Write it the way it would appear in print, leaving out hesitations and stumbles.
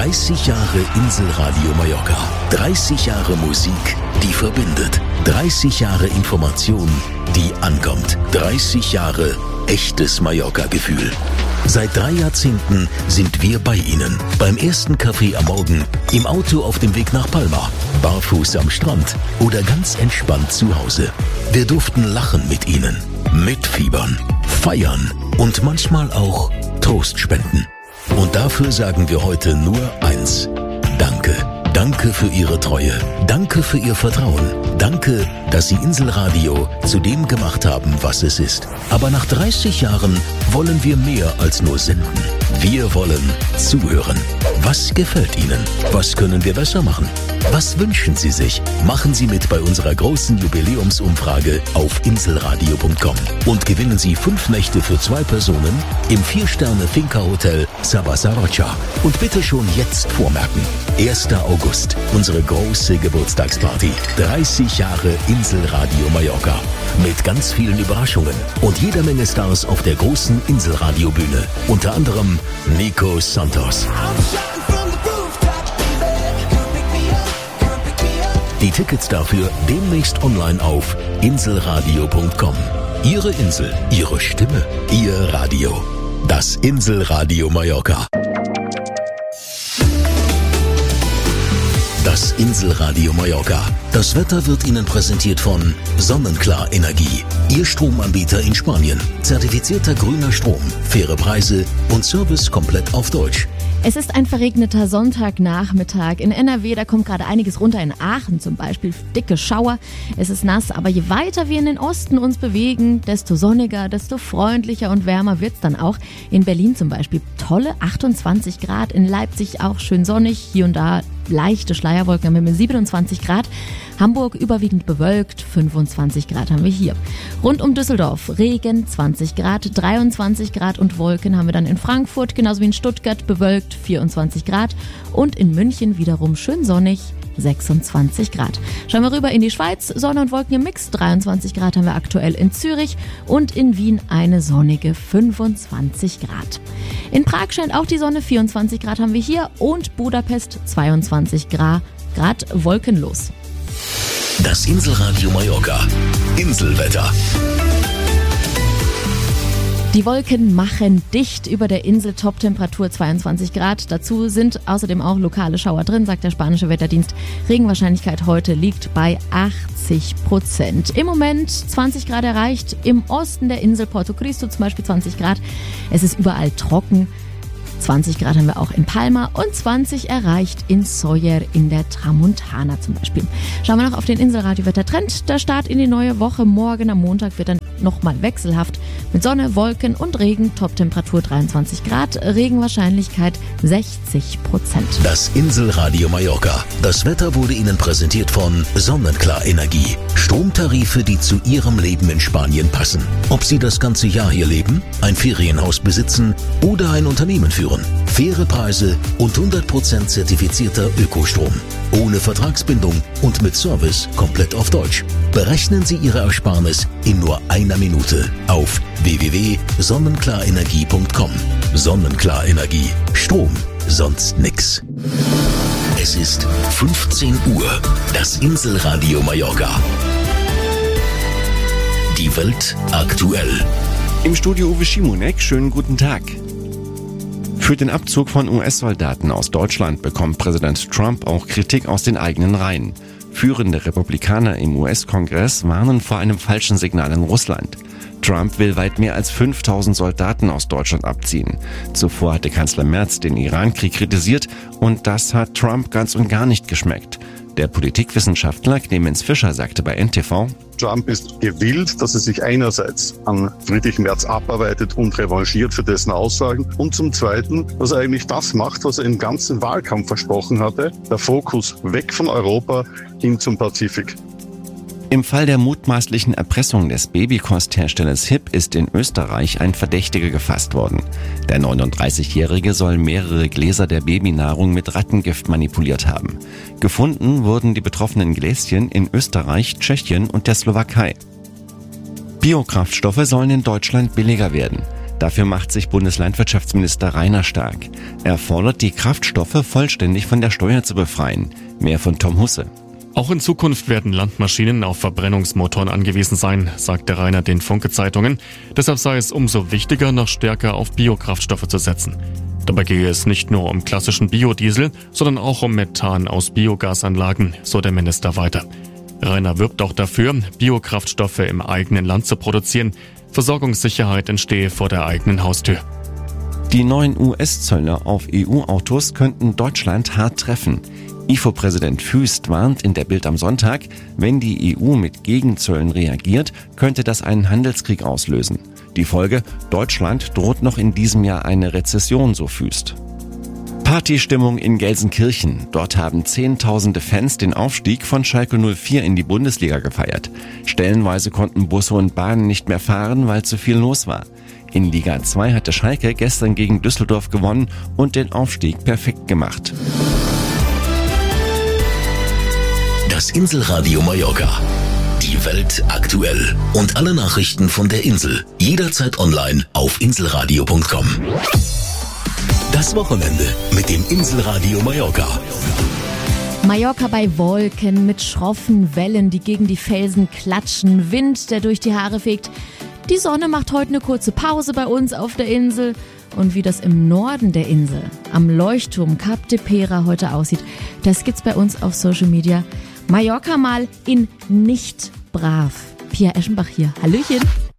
30 Jahre Inselradio Mallorca. 30 Jahre Musik, die verbindet. 30 Jahre Information, die ankommt. 30 Jahre echtes Mallorca-Gefühl. Seit 3 Jahrzehnten sind wir bei Ihnen. Beim ersten Kaffee am Morgen, im Auto auf dem Weg nach Palma, barfuß am Strand oder ganz entspannt zu Hause. Wir durften lachen mit Ihnen, mitfiebern, feiern und manchmal auch Trost spenden. Und dafür sagen wir heute nur eins: Danke. Danke für Ihre Treue. Danke für Ihr Vertrauen. Danke, dass Sie Inselradio zu dem gemacht haben, was es ist. Aber nach 30 Jahren wollen wir mehr als nur senden. Wir wollen zuhören. Was gefällt Ihnen? Was können wir besser machen? Was wünschen Sie sich? Machen Sie mit bei unserer großen Jubiläumsumfrage auf inselradio.com und gewinnen Sie 5 Nächte für 2 Personen im 4-Sterne-Finca-Hotel Sabasarrocha. Und bitte schon jetzt vormerken: 1. August, unsere große Geburtstagsparty. 30 Jahre Inselradio Mallorca. Mit ganz vielen Überraschungen und jeder Menge Stars auf der großen Inselradio-Bühne. Unter anderem Nico Santos. Die Tickets dafür demnächst online auf inselradio.com. Ihre Insel, Ihre Stimme, Ihr Radio. Das Inselradio Mallorca. Das Inselradio Mallorca. Das Wetter wird Ihnen präsentiert von Sonnenklar Energie. Ihr Stromanbieter in Spanien. Zertifizierter grüner Strom, faire Preise und Service komplett auf Deutsch. Es ist ein verregneter Sonntagnachmittag in NRW, da kommt gerade einiges runter, in Aachen zum Beispiel, dicke Schauer. Es ist nass, aber je weiter wir in den Osten uns bewegen, desto sonniger, desto freundlicher und wärmer wird's dann auch. In Berlin zum Beispiel tolle 28 Grad, in Leipzig auch schön sonnig, hier und da leichte Schleierwolken am Himmel, 27 Grad. Hamburg überwiegend bewölkt, 25 Grad haben wir hier. Rund um Düsseldorf Regen, 20 Grad, 23 Grad und Wolken haben wir dann in Frankfurt, genauso wie in Stuttgart bewölkt, 24 Grad und in München wiederum schön sonnig, 26 Grad. Schauen wir rüber in die Schweiz, Sonne und Wolken im Mix, 23 Grad haben wir aktuell in Zürich und in Wien eine sonnige 25 Grad. In Prag scheint auch die Sonne, 24 Grad haben wir hier und Budapest 22 Grad wolkenlos. Das Inselradio Mallorca. Inselwetter. Die Wolken machen dicht über der Insel, Toptemperatur 22 Grad. Dazu sind außerdem auch lokale Schauer drin, sagt der spanische Wetterdienst. Regenwahrscheinlichkeit heute liegt bei 80%. Im Moment 20 Grad erreicht, im Osten der Insel Porto Cristo zum Beispiel 20 Grad. Es ist überall trocken. 20 Grad haben wir auch in Palma und 20 erreicht in Sóller in der Tramontana zum Beispiel. Schauen wir noch auf den Inselradio-Wettertrend. Der Start in die neue Woche morgen am Montag wird dann nochmal wechselhaft mit Sonne, Wolken und Regen. Toptemperatur 23 Grad, Regenwahrscheinlichkeit 60%. Das Inselradio Mallorca. Das Wetter wurde Ihnen präsentiert von Sonnenklar Energie. Stromtarife, die zu Ihrem Leben in Spanien passen. Ob Sie das ganze Jahr hier leben, ein Ferienhaus besitzen oder ein Unternehmen führen. Faire Preise und 100% zertifizierter Ökostrom. Ohne Vertragsbindung und mit Service komplett auf Deutsch. Berechnen Sie Ihre Ersparnis in nur einer Minute auf www.sonnenklarenergie.com. Sonnenklar Energie. Strom, sonst nix. Es ist 15 Uhr. Das Inselradio Mallorca. Die Welt aktuell. Im Studio Uwe Schimonek, schönen guten Tag. Für den Abzug von US-Soldaten aus Deutschland bekommt Präsident Trump auch Kritik aus den eigenen Reihen. Führende Republikaner im US-Kongress warnen vor einem falschen Signal an Russland. Trump will weit mehr als 5000 Soldaten aus Deutschland abziehen. Zuvor hatte Kanzler Merz den Iran-Krieg kritisiert und das hat Trump ganz und gar nicht geschmeckt. Der Politikwissenschaftler Clemens Fischer sagte bei NTV: Trump ist gewillt, dass er sich einerseits an Friedrich Merz abarbeitet und revanchiert für dessen Aussagen und zum Zweiten, dass er eigentlich das macht, was er im ganzen Wahlkampf versprochen hatte, der Fokus weg von Europa hin zum Pazifik. Im Fall der mutmaßlichen Erpressung des Babykostherstellers HiP ist in Österreich ein Verdächtiger gefasst worden. Der 39-Jährige soll mehrere Gläser der Babynahrung mit Rattengift manipuliert haben. Gefunden wurden die betroffenen Gläschen in Österreich, Tschechien und der Slowakei. Biokraftstoffe sollen in Deutschland billiger werden. Dafür macht sich Bundeslandwirtschaftsminister Rainer stark. Er fordert, die Kraftstoffe vollständig von der Steuer zu befreien. Mehr von Tom Husse. Auch in Zukunft werden Landmaschinen auf Verbrennungsmotoren angewiesen sein, sagte Rainer den Funke-Zeitungen. Deshalb sei es umso wichtiger, noch stärker auf Biokraftstoffe zu setzen. Dabei gehe es nicht nur um klassischen Biodiesel, sondern auch um Methan aus Biogasanlagen, so der Minister weiter. Rainer wirbt auch dafür, Biokraftstoffe im eigenen Land zu produzieren. Versorgungssicherheit entstehe vor der eigenen Haustür. Die neuen US-Zölle auf EU-Autos könnten Deutschland hart treffen. IFO-Präsident Füst warnt in der Bild am Sonntag, wenn die EU mit Gegenzöllen reagiert, könnte das einen Handelskrieg auslösen. Die Folge: Deutschland droht noch in diesem Jahr eine Rezession, so Füst. Partystimmung in Gelsenkirchen. Dort haben Zehntausende Fans den Aufstieg von Schalke 04 in die Bundesliga gefeiert. Stellenweise konnten Busse und Bahnen nicht mehr fahren, weil zu viel los war. In Liga 2 hatte Schalke gestern gegen Düsseldorf gewonnen und den Aufstieg perfekt gemacht. Das Inselradio Mallorca. Die Welt aktuell. Und alle Nachrichten von der Insel. Jederzeit online auf inselradio.com. Das Wochenende mit dem Inselradio Mallorca. Mallorca bei Wolken mit schroffen Wellen, die gegen die Felsen klatschen, Wind, der durch die Haare fegt. Die Sonne macht heute eine kurze Pause bei uns auf der Insel. Und wie das im Norden der Insel, am Leuchtturm Cap de Pera heute aussieht, das gibt's bei uns auf Social Media. Mallorca mal in nicht brav. Pia Eschenbach hier. Hallöchen.